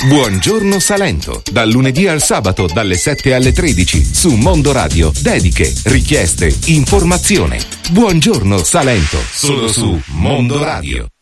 Buongiorno Salento, dal lunedì al sabato dalle 7 alle 13 su Mondo Radio. Dediche, richieste, informazione. Buongiorno Salento, solo su Mondo Radio.